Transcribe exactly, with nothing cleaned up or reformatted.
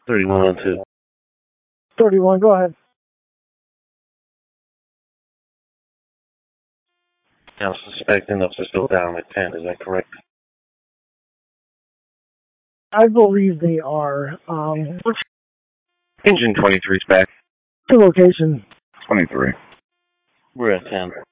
thirty-one on two. thirty-one, go ahead. I'm suspecting of still down at ten, is that correct? I believe they are. Um, Engine twenty-three is back. the location. twenty-three. We're at ten.